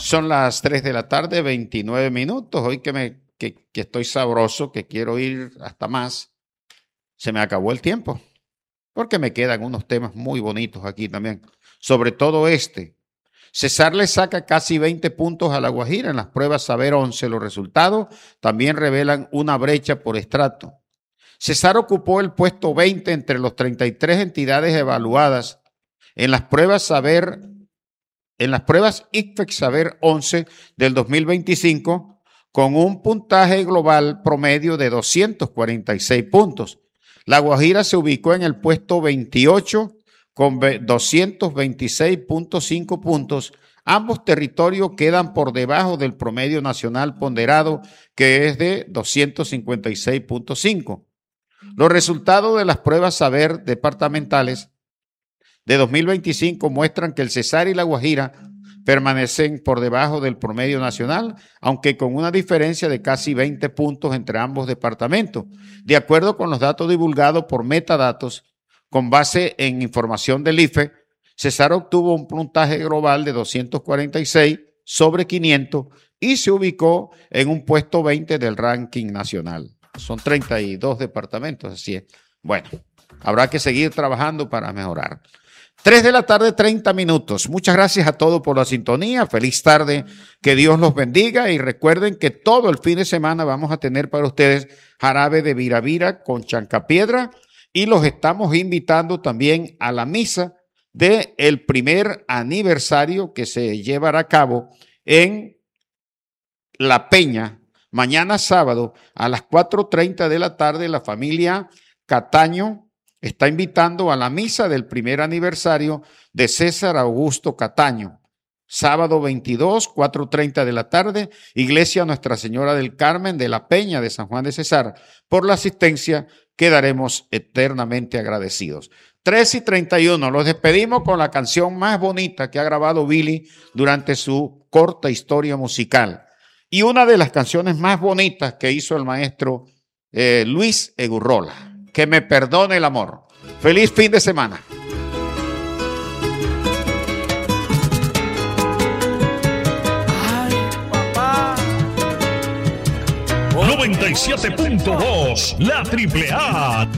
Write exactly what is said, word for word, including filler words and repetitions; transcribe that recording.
Son las tres de la tarde, veintinueve minutos. Hoy que, me, que, que estoy sabroso, que quiero ir hasta más, se me acabó el tiempo. Porque me quedan unos temas muy bonitos aquí también. Sobre todo este. Cesar le saca casi veinte puntos a La Guajira en las pruebas Saber once. Los resultados también revelan una brecha por estrato. Cesar ocupó el puesto veinte entre los treinta y tres entidades evaluadas en las pruebas Saber, en las pruebas I C F E C Saber once del dos mil veinticinco, con un puntaje global promedio de doscientos cuarenta y seis puntos. La Guajira se ubicó en el puesto veintiocho con doscientos veintiséis punto cinco puntos. Ambos territorios quedan por debajo del promedio nacional ponderado, que es de doscientos cincuenta y seis punto cinco. Los resultados de las pruebas Saber departamentales de dos mil veinticinco muestran que el Cesar y La Guajira permanecen por debajo del promedio nacional, aunque con una diferencia de casi veinte puntos entre ambos departamentos. De acuerdo con los datos divulgados por Metadatos, con base en información del I F E, Cesar obtuvo un puntaje global de doscientos cuarenta y seis sobre quinientos y se ubicó en un puesto veinte del ranking nacional. Son treinta y dos departamentos, así es. Bueno, habrá que seguir trabajando para mejorar. Tres de la tarde, treinta minutos. Muchas gracias a todos por la sintonía. Feliz tarde. Que Dios los bendiga. Y recuerden que todo el fin de semana vamos a tener para ustedes jarabe de viravira con chancapiedra. Y los estamos invitando también a la misa del primer aniversario que se llevará a cabo en La Peña. Mañana sábado a las cuatro treinta de la tarde, la familia Cataño está invitando a la misa del primer aniversario de César Augusto Cataño. Sábado veintidós, cuatro treinta de la tarde, Iglesia Nuestra Señora del Carmen de La Peña de San Juan de Cesar. Por la asistencia quedaremos eternamente agradecidos. tres y treinta y uno, los despedimos con la canción más bonita que ha grabado Billy durante su corta historia musical. Y una de las canciones más bonitas que hizo el maestro eh, Luis Egurrola. Que me perdone el amor. Feliz fin de semana. Ay, papá. noventa y siete punto dos, la triple A.